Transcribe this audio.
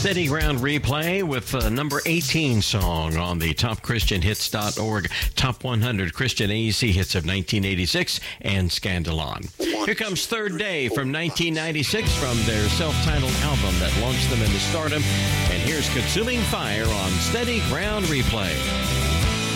Steady Ground Replay with number 18 song on the topchristianhits.org Top 100 Christian AEC Hits of 1986 and Scandalon. Here comes Third Day from 1996 from their self-titled album that launched them into stardom. And here's Consuming Fire on Steady Ground Replay.